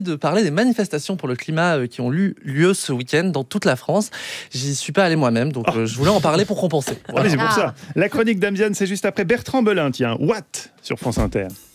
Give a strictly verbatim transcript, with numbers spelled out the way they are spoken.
de parler des manifestations pour le climat euh, qui ont eu lieu ce week-end dans toute la France. J'y suis pas allé moi-même, donc euh, je voulais en parler pour compenser. Ah, mais c'est pour Ah. ça. La chronique d'Amziane, c'est juste après Bertrand Belin. Tiens, What sur France Inter.